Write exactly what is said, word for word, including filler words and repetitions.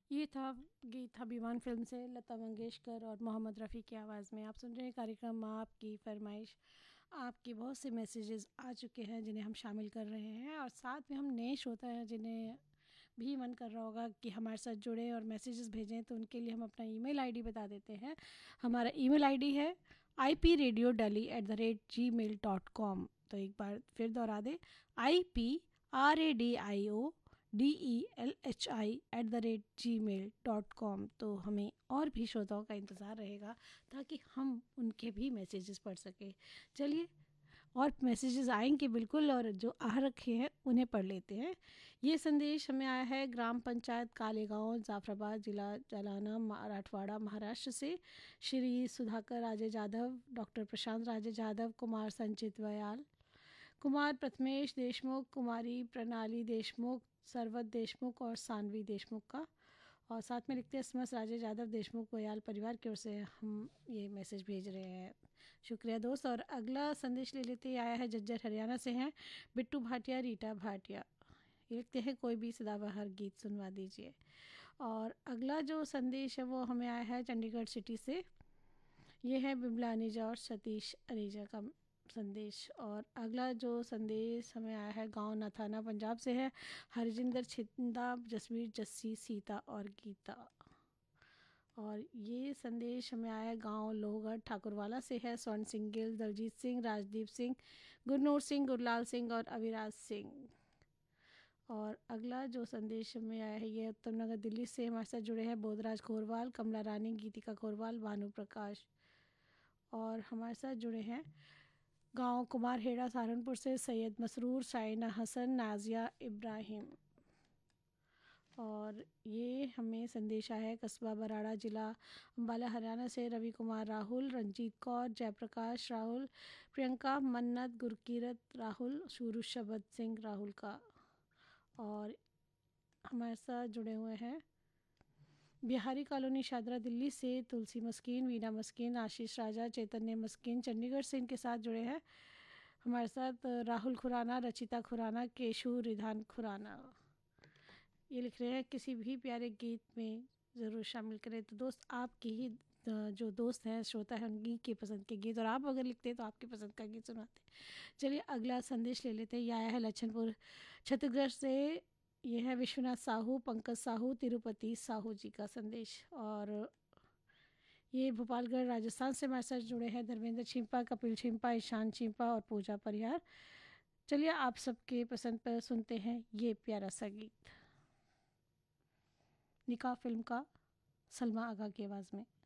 ये था गीत अभिमान फिल्म से लता मंगेशकर और मोहम्मद रफ़ी की आवाज़ में। आप सुन रहे हैं कार्यक्रम आपकी फरमाइश। आपके बहुत से मैसेजेस आ चुके हैं जिन्हें हम शामिल कर रहे हैं, और साथ में हम नए श्रोता हैं जिन्हें भी मन कर रहा होगा कि हमारे साथ जुड़े और मैसेजेस भेजें, तो उनके लिए हम अपना ईमेल आईडी बता देते हैं। हमारा ईमेल आईडी है I P radio daily at the rate ji mail dot com. तो एक बार फिर दोहरा दें, I P R A D I O D E L H I at the rate ji mail dot com. तो हमें और भी श्रोताओं का इंतज़ार रहेगा ताकि हम उनके भी मैसेजेस पढ़ सकें। चलिए, और मैसेजेस आएंगे बिल्कुल, और जो आ रखे हैं उन्हें पढ़ लेते हैं। ये संदेश हमें आया है ग्राम पंचायत कालेगांव, जाफराबाद, जिला जालना, मराठवाड़ा, महाराष्ट्र से। श्री सुधाकर राजे जाधव, डॉक्टर प्रशांत राजे जाधव, कुमार संचित वयाल, कुमार प्रथमेश देशमुख, कुमारी प्रणाली देशमुख, सरवत देशमुख और सानवी देशमुख का। और साथ में लिखते हैं, एस राजे यादव देशमुख गोयाल परिवार की ओर से हम ये मैसेज भेज रहे हैं। शुक्रिया दोस्त। और अगला संदेश ले लेते, आया है जज्जर हरियाणा से हैं बिट्टू भाटिया, रीटा भाटिया। ये लिखते हैं, कोई भी सदाबहार गीत सुनवा दीजिए। और अगला जो संदेश है वो हमें आया है चंडीगढ़ सिटी से। ये है बिमला अनीजा और सतीश अनीजा का संदेश। और अगला जो संदेश हमें आया है गांव नथाना पंजाब से है हरजिंदर छिंदा, जसवीर, जस्सी, सीता और गीता। और ये संदेश हमें आया गांव लोहगढ़ ठाकुरवाला से है स्वर्ण सिंह गिल, दलजीत सिंह, राजदीप सिंह, गुरनूर सिंह, गुरलाल सिंह और अविराज सिंह। और अगला जो संदेश हमें आया है ये उत्तम नगर दिल्ली से। हमारे साथ जुड़े हैं बोधराज खोरवाल, कमला रानी, गीतिका खोरवाल, भानु प्रकाश। और हमारे साथ जुड़े हैं गांव कुमारहेड़ा सहारनपुर से सैयद मसरूर, साइना हसन, नाजिया इब्राहिम। और ये हमें संदेश आया है कस्बा बराड़ा, जिला अम्बाला, हरियाणा से रवि कुमार राहुल, रंजीत कौर, जयप्रकाश राहुल, प्रियंका, मन्नत, गुरकीरत राहुल, शुरू शबद सिंह राहुल का। और हमारे साथ जुड़े हुए हैं बिहारी कॉलोनी, शादरा, दिल्ली से तुलसी मस्कीन, वीना मस्कीन, आशीष राजा, चैतन्य मस्कीन। चंडीगढ़ से इनके साथ जुड़े हैं हमारे साथ राहुल खुराना, रचिता खुराना, केशु रिधान खुराना। ये लिख रहे हैं, किसी भी प्यारे गीत में ज़रूर शामिल करें। तो दोस्त, आपकी ही जो दोस्त हैं, श्रोता है, उनकी के पसंद के गीत, और आप अगर लिखते हैं तो आपकी पसंद का गीत सुनाते हैं। चलिए अगला संदेश ले लेते हैं। यह आया है लच्छनपुर छत्तीसगढ़ से। ये है विश्वनाथ साहू, पंकज साहू, तिरुपति साहू जी का संदेश। और ये भोपालगढ़ राजस्थान से हमारे साथ जुड़े हैं धर्मेंद्र छिंपा, कपिल छिंपा, ईशान छिंपा और पूजा परिहार। चलिए आप सबके पसंद पर सुनते हैं ये प्यारा सा गीत, निकाह फिल्म का, सलमा आगा की आवाज़ में।